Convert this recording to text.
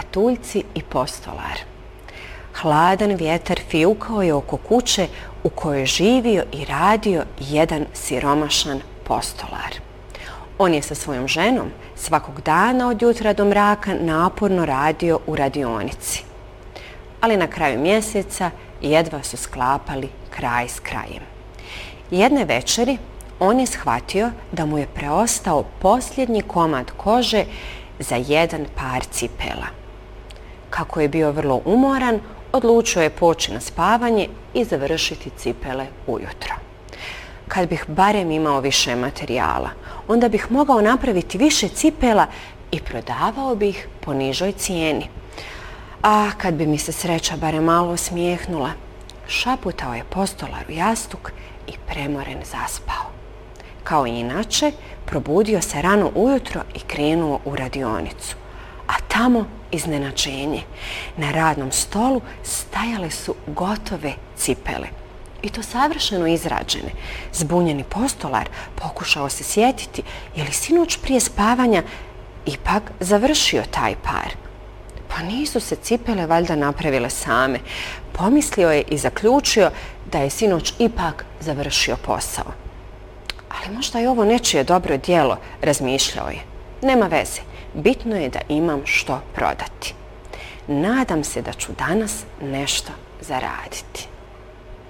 patuljci i postolar. Hladan vjetar fijukao je oko kuće u kojoj je živio i radio jedan siromašan postolar. On je sa svojom ženom svakog dana od jutra do mraka naporno radio u radionici. Ali na kraju mjeseca jedva su sklapali kraj s krajem. Jedne večeri on je shvatio da mu je preostao posljednji komad kože za jedan par cipela. Kako je bio vrlo umoran, odlučio je poći na spavanje i završiti cipele ujutro. Kad bih barem imao više materijala, onda bih mogao napraviti više cipela i prodavao bih po nižoj cijeni. A kad bi mi se sreća barem malo osmijehnula, šaputao je postolar u jastuk i premoren zaspao. Kao i inače, probudio se rano ujutro i krenuo u radionicu. A tamo iznenađenje. Na radnom stolu stajale su gotove cipele. I to savršeno izrađene. Zbunjeni postolar pokušao se sjetiti je li sinoć prije spavanja ipak završio taj par. Pa nisu se cipele valjda napravile same. Pomislio je i zaključio da je sinoć ipak završio posao. Ali možda je ovo nečije dobro djelo, razmišljao je. Nema veze, bitno je da imam što prodati. Nadam se da ću danas nešto zaraditi.